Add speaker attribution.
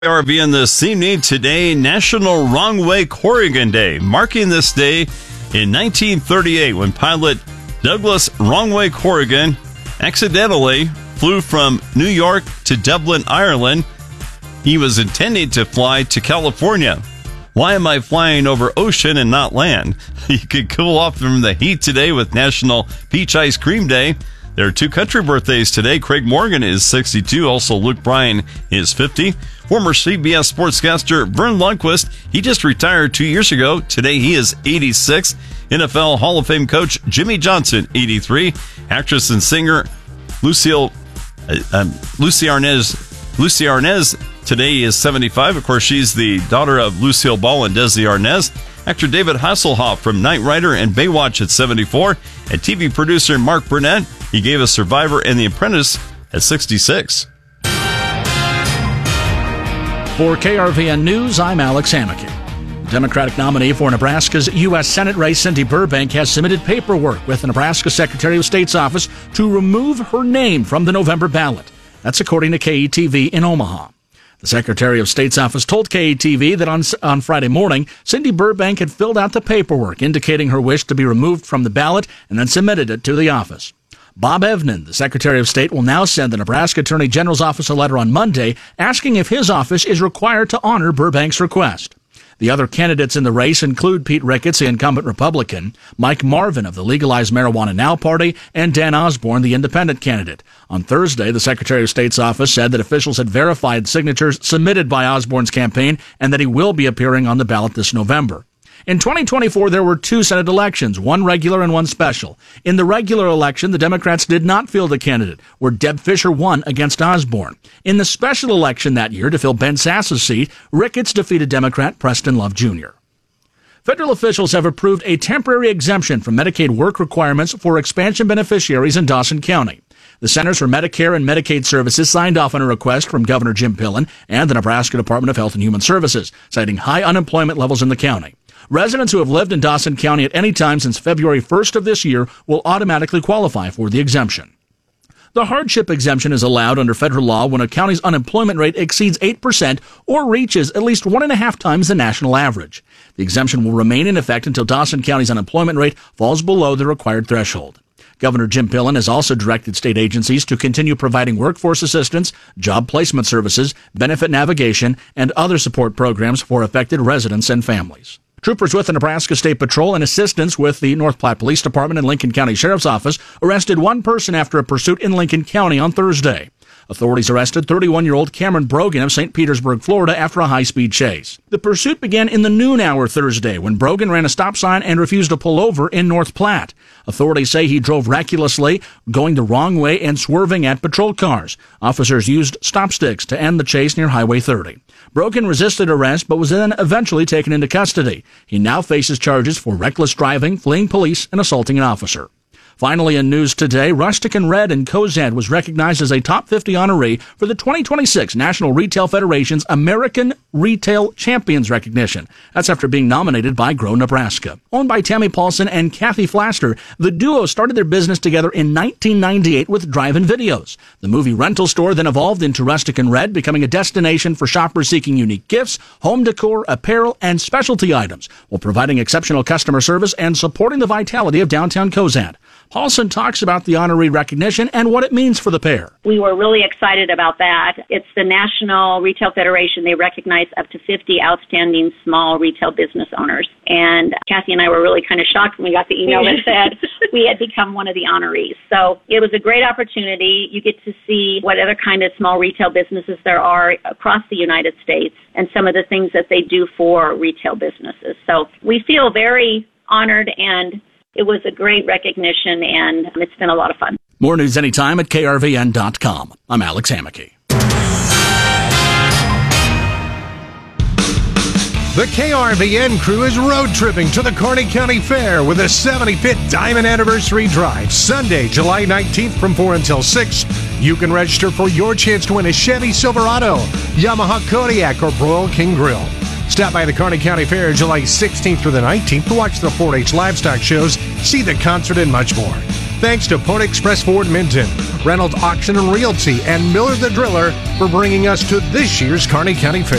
Speaker 1: RV this evening. Today, National Wrong Way Corrigan Day, marking this day in 1938 when pilot Douglas Wrongway Corrigan accidentally flew from New York to Dublin, Ireland. He was intending to fly to California. Why am I flying over ocean and not land? You could cool off from the heat today with National Peach Ice Cream Day. There are two country birthdays today. Craig Morgan is 62. Also, Luke Bryan is 50. Former CBS sportscaster Vern Lundquist, he just retired 2 years ago. Today, he is 86. NFL Hall of Fame coach Jimmy Johnson, 83. Actress and singer Lucy Arnaz today is 75. Of course, she's the daughter of Lucille Ball and Desi Arnaz. Actor David Hasselhoff from Knight Rider and Baywatch at 74. And TV producer Mark Burnett, he gave us Survivor and The Apprentice at 66.
Speaker 2: For KRVN News, I'm Alex Hammack. Democratic nominee for Nebraska's U.S. Senate race, Cindy Burbank, has submitted paperwork with the Nebraska Secretary of State's office to remove her name from the November ballot. That's according to KETV in Omaha. The Secretary of State's office told KETV that on Friday morning, Cindy Burbank had filled out the paperwork indicating her wish to be removed from the ballot and then submitted it to the office. Bob Evnen, the Secretary of State, will now send the Nebraska Attorney General's office a letter on Monday asking if his office is required to honor Burbank's request. The other candidates in the race include Pete Ricketts, the incumbent Republican, Mike Marvin of the Legalize Marijuana Now Party, and Dan Osborne, the independent candidate. On Thursday, the Secretary of State's office said that officials had verified signatures submitted by Osborne's campaign and that he will be appearing on the ballot this November. In 2024, there were two Senate elections, one regular and one special. In the regular election, the Democrats did not field a candidate, where Deb Fischer won against Osborne. In the special election that year to fill Ben Sasse's seat, Ricketts defeated Democrat Preston Love Jr. Federal officials have approved a temporary exemption from Medicaid work requirements for expansion beneficiaries in Dawson County. The Centers for Medicare and Medicaid Services signed off on a request from Governor Jim Pillen and the Nebraska Department of Health and Human Services, citing high unemployment levels in the county. Residents who have lived in Dawson County at any time since February 1st of this year will automatically qualify for the exemption. The hardship exemption is allowed under federal law when a county's unemployment rate exceeds 8% or reaches at least 1.5 times the national average. The exemption will remain in effect until Dawson County's unemployment rate falls below the required threshold. Governor Jim Pillen has also directed state agencies to continue providing workforce assistance, job placement services, benefit navigation, and other support programs for affected residents and families. Troopers with the Nebraska State Patrol and assistance with the North Platte Police Department and Lincoln County Sheriff's Office arrested one person after a pursuit in Lincoln County on Thursday. Authorities arrested 31-year-old Cameron Brogan of St. Petersburg, Florida, after a high-speed chase. The pursuit began in the noon hour Thursday when Brogan ran a stop sign and refused to pull over in North Platte. Authorities say he drove recklessly, going the wrong way and swerving at patrol cars. Officers used stop sticks to end the chase near Highway 30. Brogan resisted arrest but was then eventually taken into custody. He now faces charges for reckless driving, fleeing police, and assaulting an officer. Finally, in news today, Rustic and Red in Cozad was recognized as a top 50 honoree for the 2026 National Retail Federation's American Retail Champions recognition. That's after being nominated by Grow Nebraska. Owned by Tammy Paulson and Kathy Flaster, the duo started their business together in 1998 with drive-in videos. The movie rental store then evolved into Rustic and Red, becoming a destination for shoppers seeking unique gifts, home decor, apparel, and specialty items, while providing exceptional customer service and supporting the vitality of downtown Cozad. Paulson talks about the honoree recognition and what it means for the pair.
Speaker 3: We were really excited about that. It's the National Retail Federation. They recognize up to 50 outstanding small retail business owners. And Kathy and I were really kind of shocked when we got the email that said we had become one of the honorees. So it was a great opportunity. You get to see what other kind of small retail businesses there are across the United States and some of the things that they do for retail businesses. So we feel very honored, and it was a great recognition, and it's been a lot of fun.
Speaker 2: More news anytime at krvn.com. I'm Alex Hammack.
Speaker 4: The KRVN crew is road tripping to the Kearney County Fair with a 75th Diamond Anniversary Drive, Sunday, July 19th from 4 until 6. You can register for your chance to win a Chevy Silverado, Yamaha Kodiak, or Broil King Grill. Stop by the Kearney County Fair July 16th through the 19th to watch the 4-H livestock shows, see the concert, and much more. Thanks to Pony Express Ford Minton, Reynolds Auction and Realty, and Miller the Driller for bringing us to this year's Kearney County Fair.